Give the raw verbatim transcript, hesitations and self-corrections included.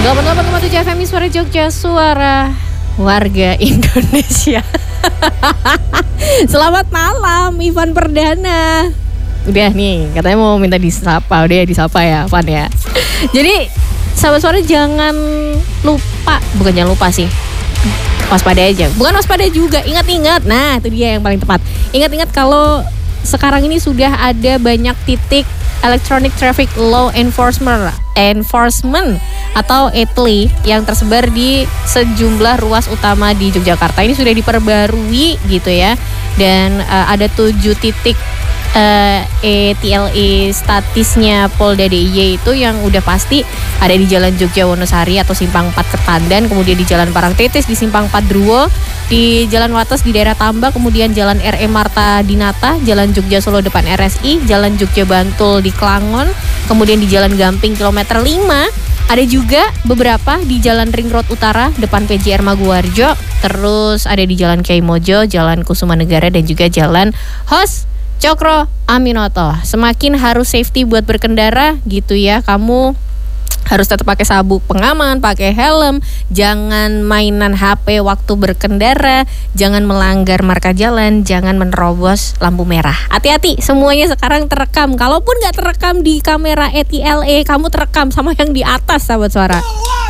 delapan puluh delapan koma tujuh F M Suara Jogja, suara warga Indonesia. Selamat malam, Ivan Perdana. Udah nih, katanya mau minta disapa. Udah ya disapa ya, Van ya. Jadi, sahabat suara jangan lupa. Bukan jangan lupa sih, waspada aja. Bukan waspada juga, ingat-ingat. Nah, itu dia yang paling tepat. Ingat-ingat kalau sekarang ini sudah ada banyak titik Electronic Traffic Law Enforcement Enforcement atau E T L I yang tersebar di sejumlah ruas utama di Yogyakarta. Ini sudah diperbarui gitu ya. Dan uh, ada tujuh titik uh, E T L I statisnya Polda D I Y itu yang udah pasti ada di Jalan Jogja Wonosari atau Simpang empat Kertandan, kemudian di Jalan Parangtritis di Simpang empat Druwo, di Jalan Wates di daerah Tambak, kemudian Jalan R E Marta Dinata, Jalan Jogja Solo depan R S I, Jalan Jogja Bantul di Klangon, kemudian di Jalan Gamping kilometer lima, ada juga beberapa di Jalan Ring Road Utara depan P J R Maguwarjo, terus ada di Jalan Kiai Mojo, Jalan Kusuma Negara, dan juga Jalan Hos Cokro Aminoto. Semakin harus safety buat berkendara gitu ya. Kamu harus tetap pakai sabuk pengaman, pakai helm, jangan mainan H P waktu berkendara, jangan melanggar marka jalan, jangan menerobos lampu merah. Hati-hati, semuanya sekarang terekam. Kalaupun nggak terekam di kamera E T L E, kamu terekam sama yang di atas, sahabat suara.